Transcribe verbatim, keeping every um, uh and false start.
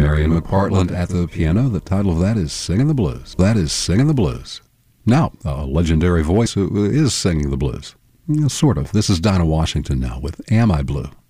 Marion McPartland at the piano. The title of that is Singing the Blues. That is Singing the Blues. Now, a legendary voice who is singing the blues. Sort of. This is Dinah Washington now with Am I Blue?